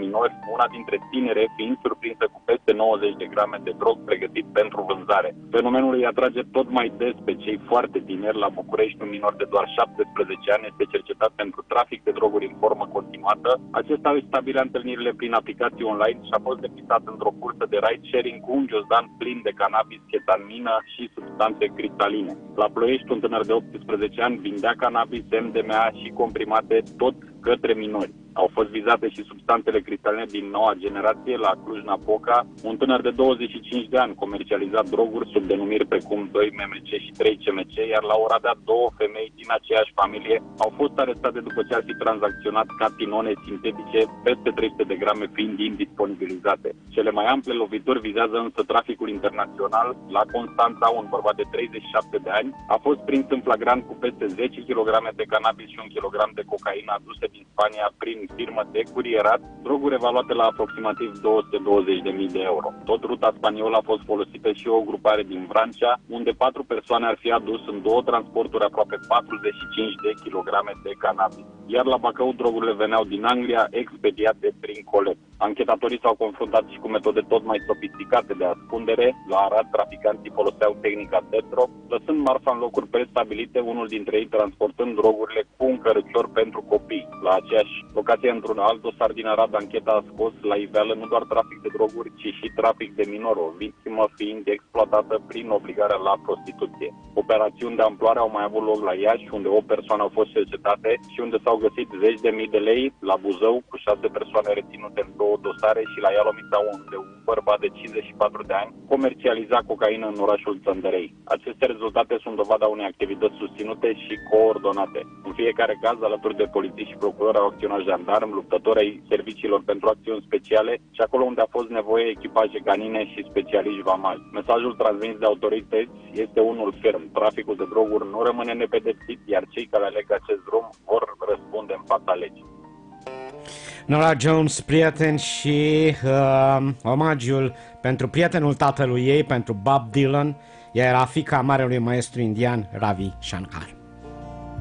minori, una dintre tinere fiind surprinsă cu peste 90 de grame de drog pregătit pentru vânzare. Fenomenul îi atrage tot mai des pe cei foarte tineri. La București, un minor de doar 17 ani este cercetat pentru trafic de droguri în formă continuată. Acesta își stabilea întâlnirile prin aplicații online și a fost depistat într-o cursă de ride-sharing cu un ghiozdan plin de cannabis, chetamină și substanțe cristaline. La Ploiești, un tânăr de 18 ani vindea cannabis, MDMA și comprimate tot către minori. Au fost vizate și substanțele cristaline din noua generație. La Cluj-Napoca, un tânăr de 25 de ani comercializat droguri sub denumiri precum 2 MMC și 3 CMC, iar la Oradea două femei din aceeași familie au fost arestate după ce ar fi tranzacționat catinone sintetice, peste 300 de grame fiind indisponibilizate. Cele mai ample lovituri vizează însă traficul internațional. La Constanța, un bărbat de 37 de ani a fost prins în flagrant cu peste 10 kg de cannabis și 1 kg de cocaină aduse din Spania prin firmă de curierat, droguri evaluate la aproximativ 220.000 de euro. Tot ruta spaniolă a fost folosită și o grupare din Vrancea, unde 4 persoane ar fi adus în 2 transporturi aproape 45 de kilograme de cannabis. Iar la Bacău, drogurile veneau din Anglia, expediate prin colet. Anchetatorii s-au confruntat și cu metode tot mai sofisticate de ascundere. La Arad, traficanții foloseau tehnica Tetro, lăsând marfa în locuri prestabilite, unul dintre ei transportând drogurile cu un cărăcior pentru copii. La aceeași locație, într-un alt dosar din Arad, ancheta a scos la iveală nu doar trafic de droguri, ci și trafic de minori, o victimă fiind exploatată prin obligarea la prostituție. Operațiuni de amploare au mai avut loc la Iași, unde 8 persoane au fost cercetate și unde s-au găsit 10.000 de lei. La Buzău, cu 6 persoane reținute în 2 dosare, și la Ialomița, unde un bărbat de 54 de ani comercializa cocaină în orașul Țăndărei. Aceste rezultate sunt dovada unei activități susținute și coordonate. În fiecare caz, alături de polițiști și procurori, au acționat jandarmi, luptători ai serviciilor pentru acțiuni speciale și acolo unde a fost nevoie, echipaje canine și specialiști vamali. Mesajul transmis de autorități este unul ferm: traficul de droguri nu rămâne nepedepsit, iar cei care aleg acest drum vor răspunde în fața legii. Norah Jones, prieten, și omagiul pentru prietenul tatălui ei, pentru Bob Dylan. Ea era fiica marelui maestru indian Ravi Shankar.